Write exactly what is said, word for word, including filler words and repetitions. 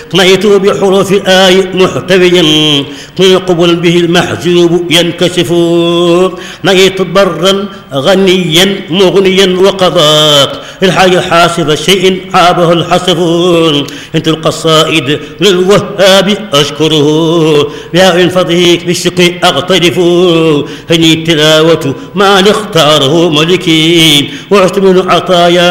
نيت بحروف آي محتويا قبل به المحجوب ينكشف نيت برا غنيا مغنيا وقضاء الحي حاسب شيء عابه الحسب انت القصائد للوهاب أشكره بها فضيك بالشقي أغترف هني التلاوة ما اختاره ملكي وعشت من عطايا